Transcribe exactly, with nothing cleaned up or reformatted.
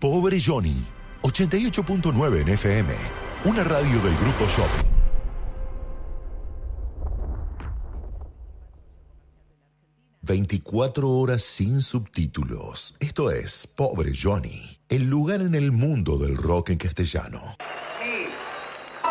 Pobre Johnny, ochenta y ocho punto nueve en F M, una radio del Grupo Shopping. veinticuatro horas sin subtítulos. Esto es Pobre Johnny, el lugar en el mundo del rock en castellano.